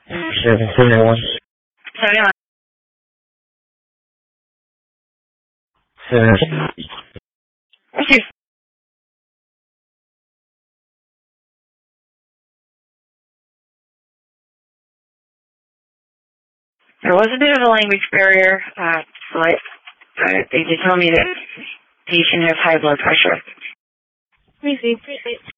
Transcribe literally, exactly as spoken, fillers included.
seven seven one. Seven. Seven. Thank you. There was a bit of a language barrier, uh, so I, uh, they did tell me that the patient has high blood pressure. Let me see.